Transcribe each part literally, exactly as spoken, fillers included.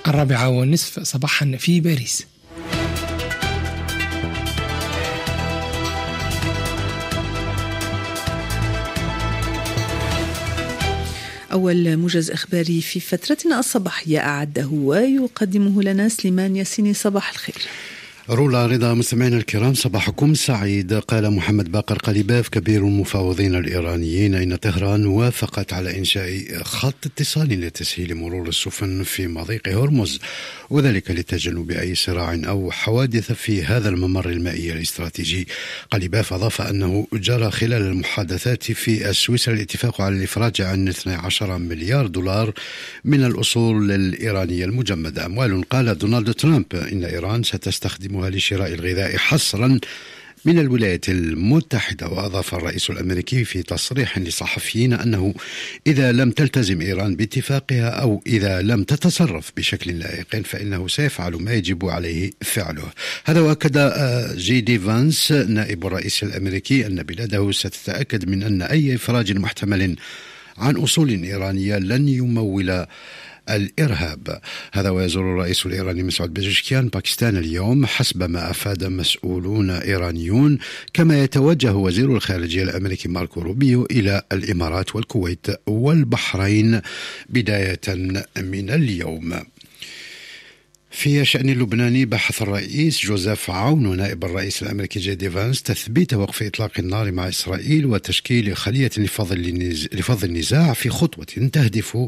الرابعة والنصف صباحا في باريس. أول موجز إخباري في فترتنا الصباحية أعده ويقدمه لنا سليمان ياسيني. صباح الخير. رولا رضا. مستمعينا الكرام صباحكم سعيد. قال محمد باقر قليباف كبير المفاوضين الإيرانيين إن طهران وافقت على إنشاء خط اتصال لتسهيل مرور السفن في مضيق هرمز، وذلك لتجنب أي صراع أو حوادث في هذا الممر المائي الاستراتيجي. قليباف أضاف أنه جرى خلال المحادثات في سويسرا الاتفاق على الإفراج عن اثني عشر مليار دولار من الأصول الإيرانية المجمدة، أموال قال دونالد ترامب إن إيران ستستخدم لشراء الغذاء حصرا من الولايات المتحدة. وأضاف الرئيس الأمريكي في تصريح لصحفيين أنه إذا لم تلتزم إيران باتفاقها أو إذا لم تتصرف بشكل لائق فإنه سيفعل ما يجب عليه فعله. هذا وأكد جي دي فانس نائب الرئيس الأمريكي أن بلاده ستتأكد من أن أي إفراج محتمل عن أصول إيرانية لن يمول الإرهاب. هذا ويزور الرئيس الإيراني مسعود بيزشكيان باكستان اليوم حسب ما أفاد مسؤولون إيرانيون، كما يتوجه وزير الخارجية الأمريكي ماركو روبيو إلى الإمارات والكويت والبحرين بداية من اليوم. في شأن اللبناني بحث الرئيس جوزيف عون ونائب الرئيس الأمريكي جي دي فانس تثبيت وقف إطلاق النار مع إسرائيل وتشكيل خلية لفض النزاع في خطوة تهدف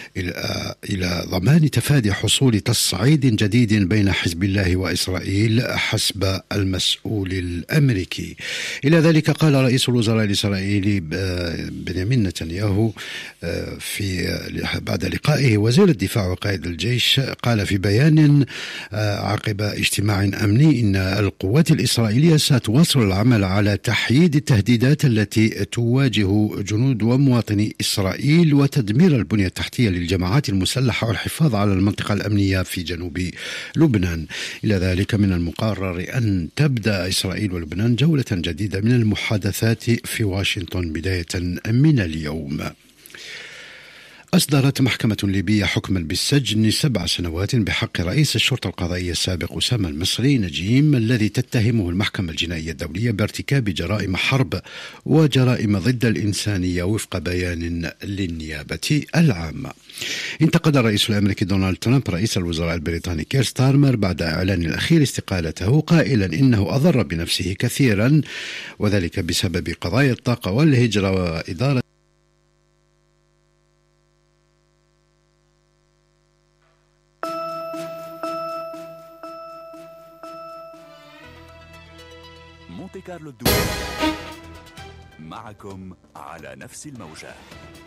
إلى ضمان تفادي حصول تصعيد جديد بين حزب الله وإسرائيل حسب المسؤول الأمريكي. إلى ذلك قال رئيس الوزراء الإسرائيلي بنيامين نتنياهو في بعد لقائه وزير الدفاع وقائد الجيش، قال في بيان عقب اجتماع أمني إن القوات الإسرائيلية ستواصل العمل على تحييد التهديدات التي تواجه جنود ومواطني إسرائيل وتدمير البنية التحتية للجماعات المسلحة والحفاظ على المنطقة الأمنية في جنوب لبنان. إلى ذلك من المقرر أن تبدأ إسرائيل ولبنان جولة جديدة من المحادثات في واشنطن بداية من اليوم. أصدرت محكمة ليبية حكما بالسجن سبع سنوات بحق رئيس الشرطة القضائية السابق أسامة المصري نجيم، الذي تتهمه المحكمة الجنائية الدولية بارتكاب جرائم حرب وجرائم ضد الإنسانية وفق بيان للنيابة العامة. انتقد الرئيس الأمريكي دونالد ترامب رئيس الوزراء البريطاني كير ستارمر بعد إعلان الأخير استقالته، قائلا إنه أضر بنفسه كثيرا وذلك بسبب قضايا الطاقة والهجرة وإدارة مونتي كارلو الدولية. معكم على نفس الموجة.